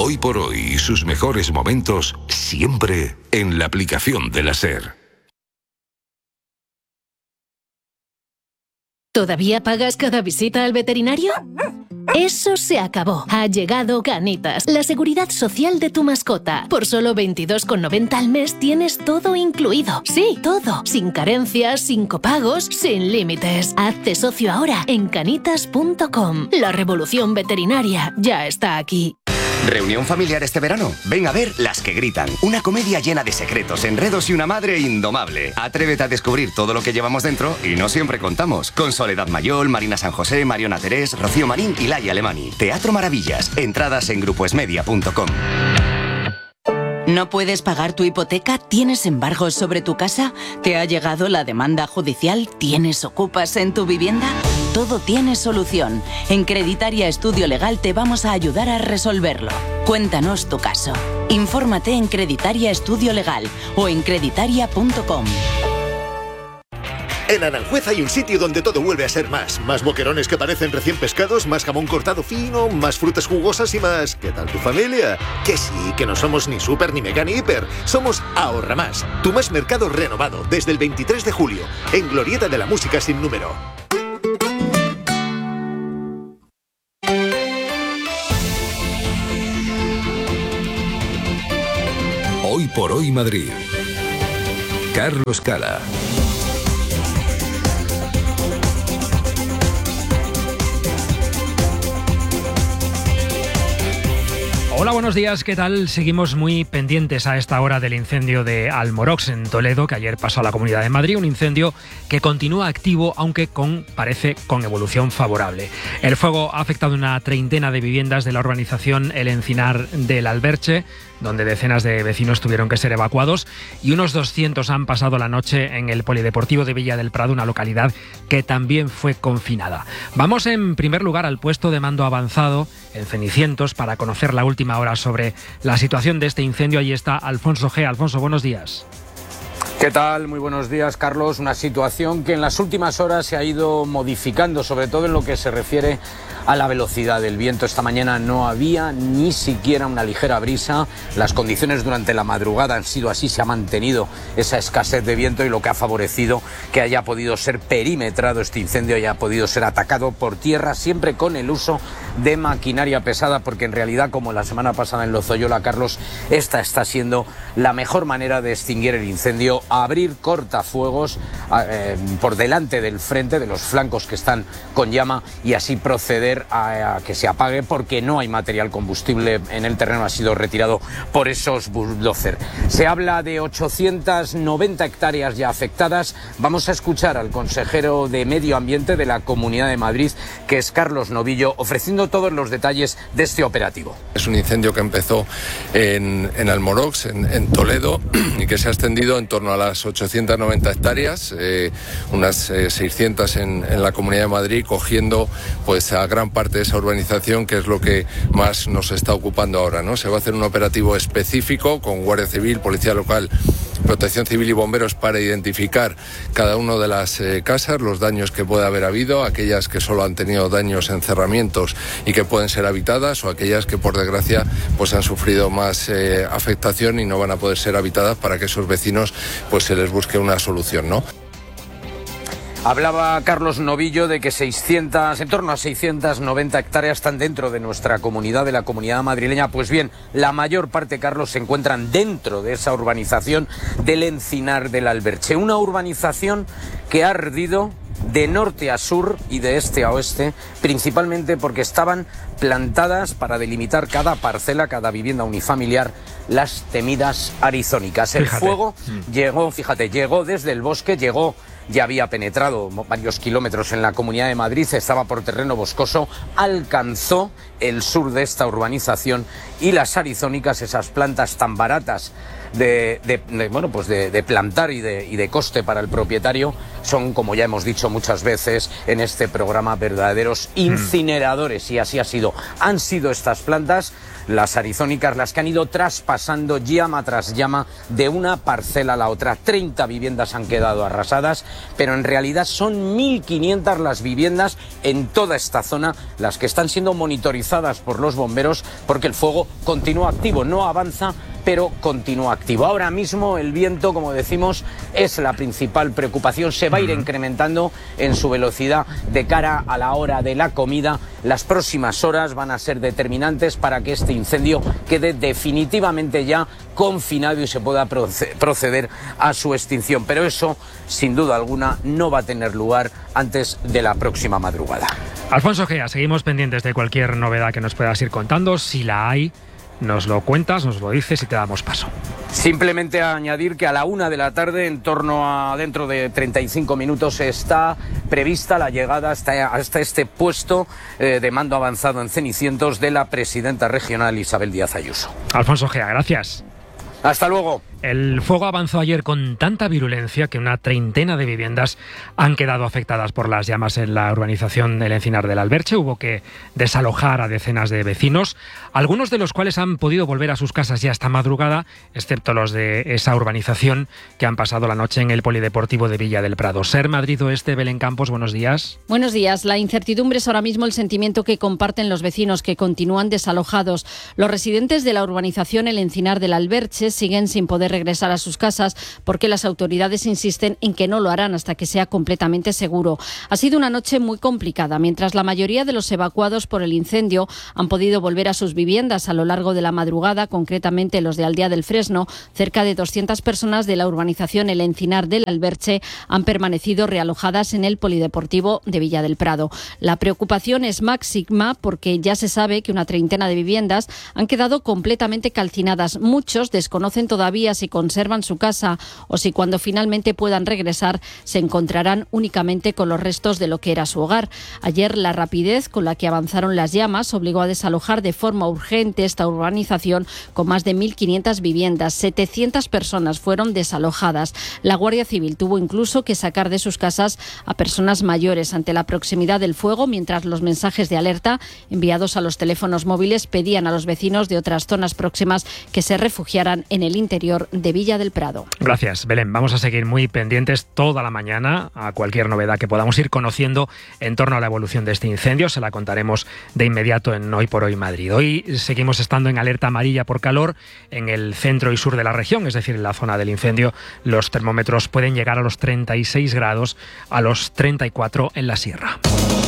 Hoy por hoy y sus mejores momentos siempre en la aplicación de la SER. ¿Todavía pagas cada visita al veterinario? Eso se acabó. Ha llegado Canitas, la seguridad social de tu mascota. Por solo 22,90 al mes tienes todo incluido. Sí, todo. Sin carencias, sin copagos, sin límites. Hazte socio ahora en canitas.com. La revolución veterinaria ya está aquí. ¿Reunión familiar este verano? Ven a ver Las que gritan. Una comedia llena de secretos, enredos y una madre indomable. Atrévete a descubrir todo lo que llevamos dentro y no siempre contamos. Con Soledad Mayol, Marina San José, Mariona Terés, Rocío Marín y Laia Alemani. Teatro Maravillas. Entradas en grupoesmedia.com. ¿No puedes pagar tu hipoteca? ¿Tienes embargos sobre tu casa? ¿Te ha llegado la demanda judicial? ¿Tienes ocupas en tu vivienda? Todo tiene solución. En Creditaria Estudio Legal te vamos a ayudar a resolverlo. Cuéntanos tu caso. Infórmate en Creditaria Estudio Legal o en creditaria.com. En Aranjuez hay un sitio donde todo vuelve a ser más. Más boquerones que parecen recién pescados, más jamón cortado fino, más frutas jugosas y más... ¿Qué tal tu familia? Que sí, que no somos ni súper, ni mega, ni hiper. Somos Ahorra Más, tu más mercado renovado desde el 23 de julio, en Glorieta de la Música sin número. Hoy por hoy Madrid. Carlos Cala. Hola, buenos días, ¿qué tal? Seguimos muy pendientes a esta hora del incendio de Almorox en Toledo, que ayer pasó a la Comunidad de Madrid, un incendio que continúa activo, aunque parece con evolución favorable. El fuego ha afectado una treintena de viviendas de la urbanización El Encinar del Alberche, donde decenas de vecinos tuvieron que ser evacuados, y unos 200 han pasado la noche en el Polideportivo de Villa del Prado, una localidad que también fue confinada. Vamos en primer lugar al puesto de mando avanzado en Cenicientos para conocer la última hora sobre la situación de este incendio. Allí está Alfonso G. Alfonso, buenos días. ¿Qué tal? Muy buenos días, Carlos. Una situación que en las últimas horas se ha ido modificando, sobre todo en lo que se refiere a la velocidad del viento. Esta mañana no había ni siquiera una ligera brisa. Las condiciones durante la madrugada han sido así, se ha mantenido esa escasez de viento y lo que ha favorecido que haya podido ser perimetrado este incendio, haya podido ser atacado por tierra, siempre con el uso de maquinaria pesada, porque en realidad, como la semana pasada en Lozoyola, Carlos, esta está siendo la mejor manera de extinguir el incendio: abrir cortafuegos por delante del frente, de los flancos que están con llama, y así proceder a que se apague, porque no hay material combustible en el terreno, ha sido retirado por esos bulldozer. Se habla de 890 hectáreas ya afectadas. Vamos a escuchar al consejero de Medio Ambiente de la Comunidad de Madrid, que es Carlos Novillo, ofreciendo todos los detalles de este operativo. Es un incendio que empezó en Almorox, en Toledo, y que se ha extendido en torno a las 890 hectáreas, unas 600 en la Comunidad de Madrid, cogiendo pues a gran parte de esa urbanización, que es lo que más nos está ocupando ahora, ¿no? Se va a hacer un operativo específico con Guardia Civil, Policía Local, Protección Civil y bomberos para identificar cada una de las casas, los daños que puede haber habido, aquellas que solo han tenido daños en cerramientos y que pueden ser habitadas, o aquellas que por desgracia pues han sufrido más afectación y no van a poder ser habitadas, para que esos vecinos pues se les busque una solución, ¿no? Hablaba Carlos Novillo de que en torno a 690 hectáreas están dentro de nuestra comunidad, de la comunidad madrileña. Pues bien, la mayor parte, Carlos, se encuentran dentro de esa urbanización del Encinar del Alberche. Una urbanización que ha ardido de norte a sur y de este a oeste, principalmente porque estaban plantadas, para delimitar cada parcela, cada vivienda unifamiliar, las temidas arizónicas. El fuego llegó desde el bosque, ya había penetrado varios kilómetros en la Comunidad de Madrid, estaba por terreno boscoso, alcanzó el sur de esta urbanización, y las arizónicas, esas plantas tan baratas de plantar y de coste para el propietario, son, como ya hemos dicho muchas veces en este programa, verdaderos incineradores, y así ha sido. Han sido estas plantas, las arizónicas, las que han ido traspasando llama tras llama de una parcela a la otra. 30 viviendas han quedado arrasadas, pero en realidad son 1.500 las viviendas en toda esta zona las que están siendo monitorizadas por los bomberos, porque el fuego continúa activo, no avanza, pero continúa activo. Ahora mismo el viento, como decimos, es la principal preocupación. Se va a ir incrementando en su velocidad de cara a la hora de la comida. Las próximas horas van a ser determinantes para que este incendio quede definitivamente ya confinado y se pueda proceder a su extinción. Pero eso, sin duda alguna, no va a tener lugar antes de la próxima madrugada. Alfonso Gea, seguimos pendientes de cualquier novedad que nos puedas ir contando. Si la hay, nos lo cuentas, nos lo dices y te damos paso. Simplemente añadir que a la 1 de la tarde, en torno a dentro de 35 minutos, está prevista la llegada hasta este puesto de mando avanzado en Cenicientos de la presidenta regional Isabel Díaz Ayuso. Alfonso Gea, gracias. Hasta luego. El fuego avanzó ayer con tanta virulencia que una treintena de viviendas han quedado afectadas por las llamas en la urbanización El Encinar del Alberche. Hubo que desalojar a decenas de vecinos, algunos de los cuales han podido volver a sus casas ya esta madrugada, excepto los de esa urbanización que han pasado la noche en el Polideportivo de Villa del Prado. Ser Madrid Oeste, Belén Campos, buenos días. Buenos días. La incertidumbre es ahora mismo el sentimiento que comparten los vecinos que continúan desalojados. Los residentes de la urbanización El Encinar del Alberche siguen sin poder regresar a sus casas porque las autoridades insisten en que no lo harán hasta que sea completamente seguro. Ha sido una noche muy complicada. Mientras la mayoría de los evacuados por el incendio han podido volver a sus viviendas a lo largo de la madrugada, concretamente los de Aldea del Fresno, cerca de 200 personas de la urbanización El Encinar del Alberche han permanecido realojadas en el Polideportivo de Villa del Prado. La preocupación es máxima porque ya se sabe que una treintena de viviendas han quedado completamente calcinadas. Muchos desconocen todavía si conservan su casa o si cuando finalmente puedan regresar se encontrarán únicamente con los restos de lo que era su hogar. Ayer la rapidez con la que avanzaron las llamas obligó a desalojar de forma urgente esta urbanización con más de 1.500 viviendas. 700 personas fueron desalojadas. La Guardia Civil tuvo incluso que sacar de sus casas a personas mayores ante la proximidad del fuego, mientras los mensajes de alerta enviados a los teléfonos móviles pedían a los vecinos de otras zonas próximas que se refugiaran en el interior de Villa del Prado. Gracias, Belén. Vamos a seguir muy pendientes toda la mañana a cualquier novedad que podamos ir conociendo en torno a la evolución de este incendio. Se la contaremos de inmediato en Hoy por Hoy Madrid. Hoy seguimos estando en alerta amarilla por calor en el centro y sur de la región, es decir, en la zona del incendio. Los termómetros pueden llegar a los 36 grados, a los 34 en la sierra.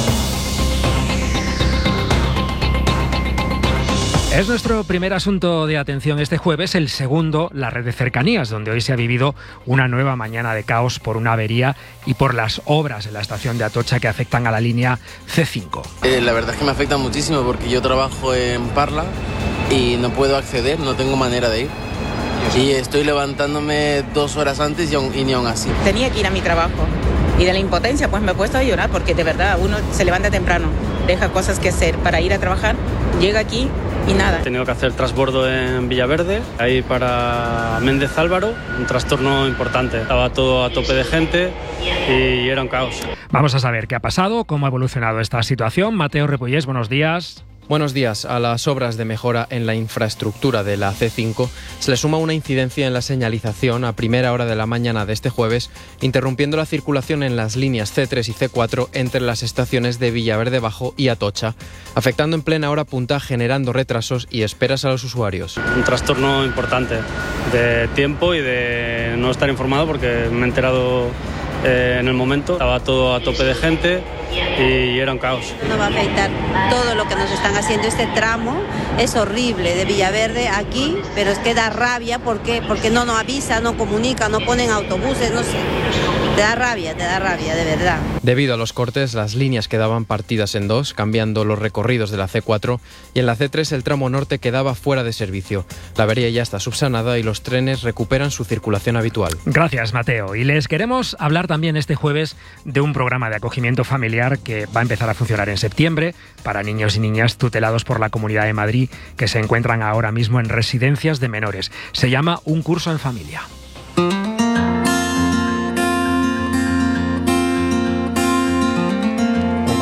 Es nuestro primer asunto de atención este jueves, el segundo, la red de cercanías, donde hoy se ha vivido una nueva mañana de caos por una avería y por las obras en la estación de Atocha que afectan a la línea C5. La verdad es que me afecta muchísimo porque yo trabajo en Parla y no puedo acceder, no tengo manera de ir. Y estoy levantándome 2 horas antes y ni aún así. Tenía que ir a mi trabajo y de la impotencia pues me he puesto a llorar porque de verdad uno se levanta temprano, deja cosas que hacer para ir a trabajar, llega aquí y nada. He tenido que hacer transbordo en Villaverde, ahí para Méndez Álvaro, un trastorno importante. Estaba todo a tope de gente y era un caos. Vamos a saber qué ha pasado, cómo ha evolucionado esta situación. Mateo Repollés, buenos días. Buenos días. A las obras de mejora en la infraestructura de la C5 se le suma una incidencia en la señalización a primera hora de la mañana de este jueves, interrumpiendo la circulación en las líneas C3 y C4 entre las estaciones de Villaverde Bajo y Atocha, afectando en plena hora punta, generando retrasos y esperas a los usuarios. Un trastorno importante de tiempo y de no estar informado porque me he enterado en el momento. Estaba todo a tope de gente y era un caos. Nos va a afectar todo lo que nos están haciendo. Este tramo es horrible de Villaverde aquí, pero es que da rabia porque no nos avisa, no comunica, no ponen autobuses, no sé. Te da rabia, de verdad. Debido a los cortes, las líneas quedaban partidas en dos, cambiando los recorridos de la C4, y en la C3 el tramo norte quedaba fuera de servicio. La avería ya está subsanada y los trenes recuperan su circulación habitual. Gracias, Mateo. Y les queremos hablar también este jueves de un programa de acogimiento familiar que va a empezar a funcionar en septiembre para niños y niñas tutelados por la Comunidad de Madrid que se encuentran ahora mismo en residencias de menores. Se llama Un curso en familia.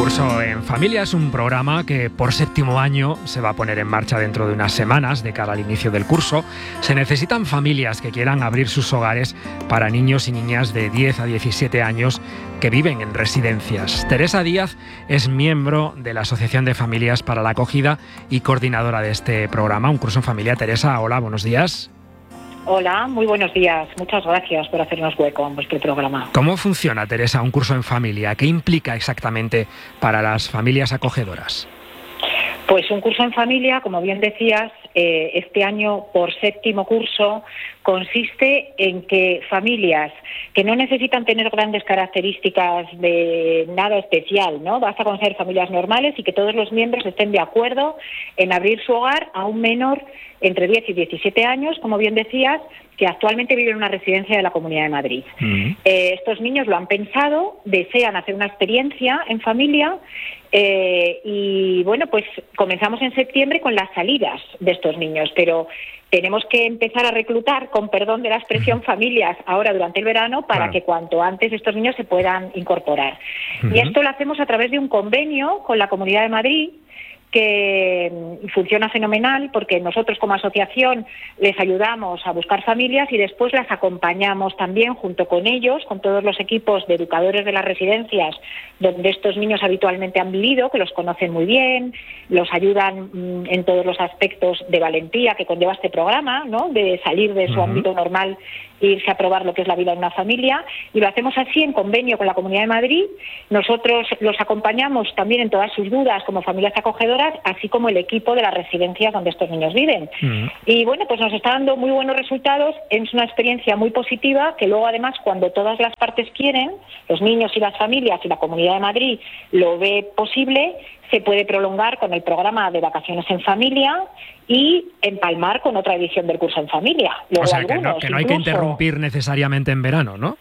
Curso en Familia es un programa que por 7º año se va a poner en marcha dentro de unas semanas de cara al inicio del curso. Se necesitan familias que quieran abrir sus hogares para niños y niñas de 10 a 17 años que viven en residencias. Teresa Díaz es miembro de la Asociación de Familias para la Acogida y coordinadora de este programa, Un Curso en Familia. Teresa, hola, buenos días. Hola, muy buenos días. Muchas gracias por hacernos hueco en vuestro programa. ¿Cómo funciona, Teresa, Un Curso en Familia? ¿Qué implica exactamente para las familias acogedoras? Pues Un Curso en Familia, como bien decías, este año por 7º curso consiste en que familias que no necesitan tener grandes características de nada especial, ¿no? Basta con ser familias normales y que todos los miembros estén de acuerdo en abrir su hogar a un menor entre 10 y 17 años, como bien decías, que actualmente vive en una residencia de la Comunidad de Madrid. Estos niños lo han pensado, desean hacer una experiencia en familia y bueno, pues comenzamos en septiembre con las salidas de estos niños, pero tenemos que empezar a reclutar, con perdón de la expresión, familias ahora durante el verano para que cuanto antes estos niños se puedan incorporar. Y esto lo hacemos a través de un convenio con la Comunidad de Madrid, que funciona fenomenal porque nosotros como asociación les ayudamos a buscar familias y después las acompañamos también junto con ellos, con todos los equipos de educadores de las residencias donde estos niños habitualmente han vivido, que los conocen muy bien, los ayudan en todos los aspectos de valentía que conlleva este programa, ¿no? De salir de su ámbito normal e irse a probar lo que es la vida en una familia, y lo hacemos así en convenio con la Comunidad de Madrid. Nosotros los acompañamos también en todas sus dudas como familias acogedoras, así como el equipo de las residencias donde estos niños viven. Y bueno, pues nos está dando muy buenos resultados, es una experiencia muy positiva que luego además cuando todas las partes quieren, los niños y las familias y la Comunidad de Madrid lo ve posible, se puede prolongar con el programa de vacaciones en familia y empalmar con otra edición del Curso en Familia. Luego, o sea, que no hay que interrumpir necesariamente en verano, ¿no?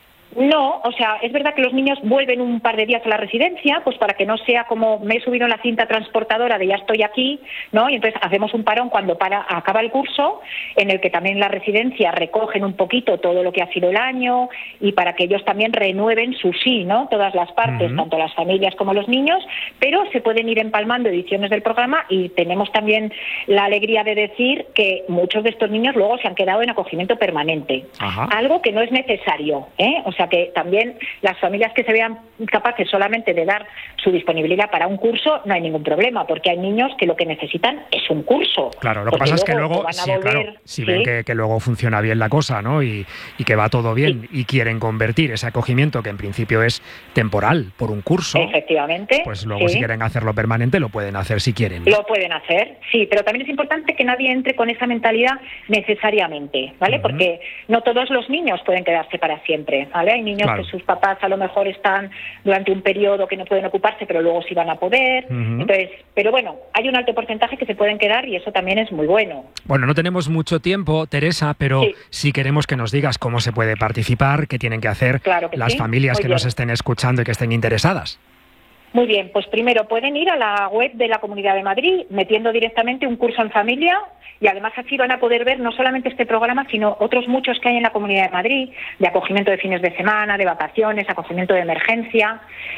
No, o sea, es verdad que los niños vuelven un par de días a la residencia, pues para que no sea como me he subido en la cinta transportadora de ya estoy aquí, ¿no? Y entonces hacemos un parón cuando acaba el curso, en el que también las residencias recogen un poquito todo lo que ha sido el año y para que ellos también renueven su sí, ¿no? Todas las partes, tanto las familias como los niños, pero se pueden ir empalmando ediciones del programa y tenemos también la alegría de decir que muchos de estos niños luego se han quedado en acogimiento permanente, algo que no es necesario, ¿eh? O sea, que también las familias que se vean capaces solamente de dar su disponibilidad para un curso, no hay ningún problema, porque hay niños que lo que necesitan es un curso. Claro, lo que pasa es que luego, si ven que luego funciona bien la cosa, ¿no? Y que va todo bien y quieren convertir ese acogimiento, que en principio es temporal, por un curso, efectivamente, pues luego si quieren hacerlo permanente, lo pueden hacer si quieren. Lo pueden hacer, sí, pero también es importante que nadie entre con esa mentalidad necesariamente, ¿vale? Porque no todos los niños pueden quedarse para siempre, ¿vale? Hay niños que sus papás a lo mejor están durante un periodo que no pueden ocuparse, pero luego sí van a poder. Entonces, pero bueno, hay un alto porcentaje que se pueden quedar y eso también es muy bueno. Bueno, no tenemos mucho tiempo, Teresa, pero sí queremos que nos digas cómo se puede participar, qué tienen que hacer las familias que nos estén escuchando y que estén interesadas. Muy bien, pues primero pueden ir a la web de la Comunidad de Madrid metiendo directamente Un Curso en Familia y además así van a poder ver no solamente este programa, sino otros muchos que hay en la Comunidad de Madrid, de acogimiento de fines de semana, de vacaciones, acogimiento de emergencia,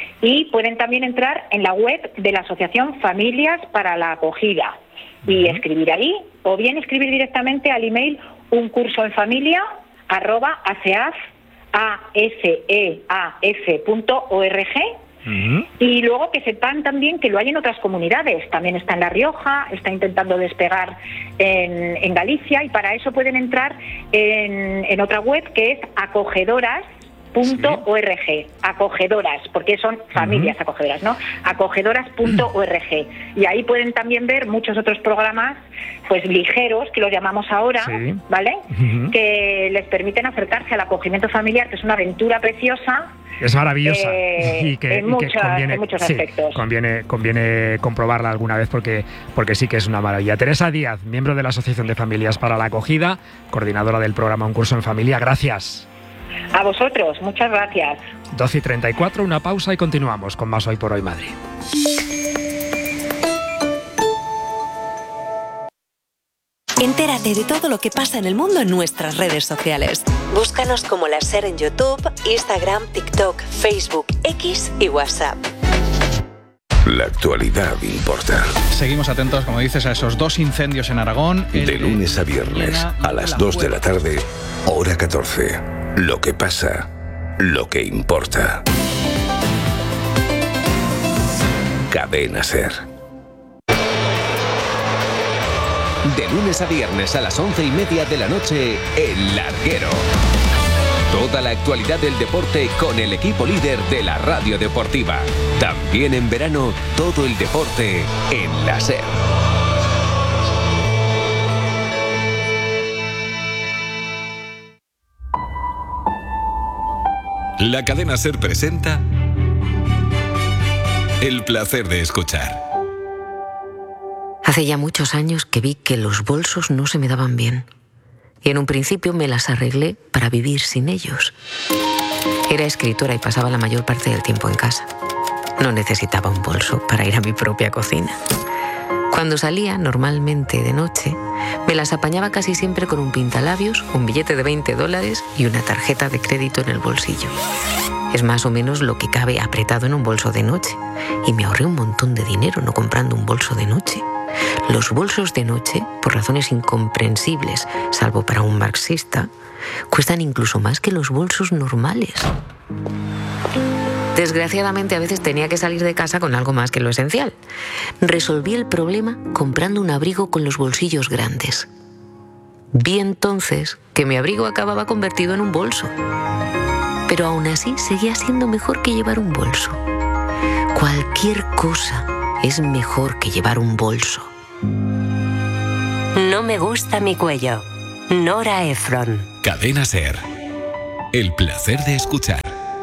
y pueden también entrar en la web de la Asociación Familias para la Acogida y escribir ahí, o bien escribir directamente al email uncursofenfamilia@aseaf.org. Y luego que sepan también que lo hay en otras comunidades, también está en La Rioja, está intentando despegar en Galicia, y para eso pueden entrar en otra web que es acogedoras.org, acogedoras, porque son familias acogedoras, ¿no? Acogedoras.org, y ahí pueden también ver muchos otros programas, pues ligeros, que los llamamos ahora, ¿vale? Que les permiten acercarse al acogimiento familiar, que es una aventura preciosa. Es maravillosa y que en muchos aspectos. Conviene comprobarla alguna vez porque sí que es una maravilla. Teresa Díaz, miembro de la Asociación de Familias para la Acogida, coordinadora del programa Un Curso en Familia, gracias. A vosotros, muchas gracias. 12:34, una pausa y continuamos con más Hoy por Hoy Madrid. Entérate de todo lo que pasa en el mundo en nuestras redes sociales. Búscanos como La SER en YouTube, Instagram, TikTok, Facebook, X y WhatsApp. La actualidad importa. Seguimos atentos, como dices, a esos 2 incendios en Aragón. De lunes a viernes, a las 2 de la tarde, hora 14. Lo que pasa, lo que importa. Cadena SER. De lunes a viernes a las 11:30 de la noche, El Larguero. Toda la actualidad del deporte con el equipo líder de la radio deportiva. También en verano, todo el deporte en la SER. La cadena SER presenta El placer de escuchar. Hace ya muchos años que vi que los bolsos no se me daban bien. Y en un principio me las arreglé para vivir sin ellos. Era escritora y pasaba la mayor parte del tiempo en casa. No necesitaba un bolso para ir a mi propia cocina. Cuando salía, normalmente de noche, me las apañaba casi siempre con un pintalabios, un billete de $20 y una tarjeta de crédito en el bolsillo. Es más o menos lo que cabe apretado en un bolso de noche. Y me ahorré un montón de dinero no comprando un bolso de noche. Los bolsos de noche, por razones incomprensibles, salvo para un marxista, cuestan incluso más que los bolsos normales. Desgraciadamente, a veces tenía que salir de casa con algo más que lo esencial. Resolví el problema comprando un abrigo con los bolsillos grandes. Vi entonces que mi abrigo acababa convertido en un bolso. Pero aún así seguía siendo mejor que llevar un bolso. Cualquier cosa es mejor que llevar un bolso. No me gusta mi cuello. Nora Ephron. Cadena SER. El placer de escuchar.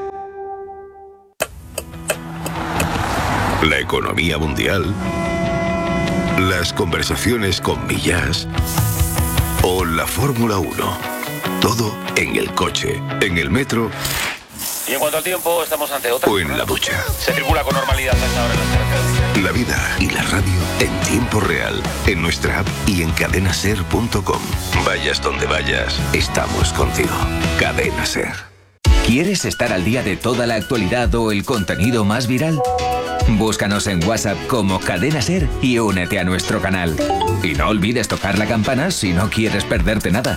La economía mundial, las conversaciones con Millás o la Fórmula 1. Todo en el coche, en el metro. Y en cuanto al tiempo, estamos ante otra. O en la ducha. Se circula con normalidad hasta ahora en las carreteras. La vida y la radio en tiempo real, en nuestra app y en cadenaser.com. Vayas donde vayas, estamos contigo. Cadena SER. ¿Quieres estar al día de toda la actualidad o el contenido más viral? Búscanos en WhatsApp como Cadena SER y únete a nuestro canal. Y no olvides tocar la campana si no quieres perderte nada.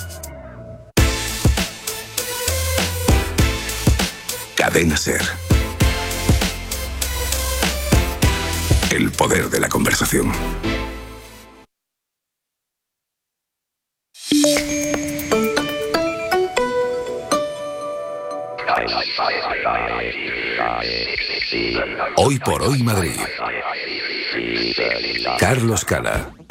Cadena SER. El poder de la conversación. Hoy por hoy Madrid. Carlos Cala.